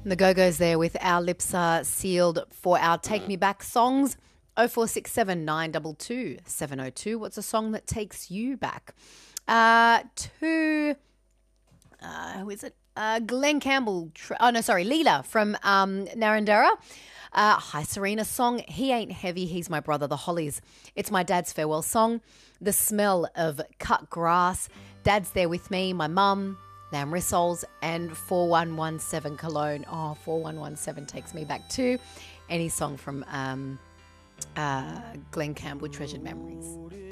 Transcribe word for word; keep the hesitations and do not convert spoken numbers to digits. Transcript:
The Go-Go's there with Our Lips Are Sealed for our Take Me Back songs. oh four six seven, nine two two, seven oh two. What's a song that takes you back? Uh, to, uh, who is it? Uh, Glenn Campbell. Oh, no, sorry. Leela from um, Narrandera. Uh, Hi, Serena song. He Ain't Heavy, He's My Brother, The Hollies. It's my dad's farewell song. The smell of cut grass. Dad's there with me, my mum, Lamb Rissoles, and four one one seven Cologne. Oh, four one one seven takes me back to any song from um, uh, Glenn Campbell, Treasured Memories.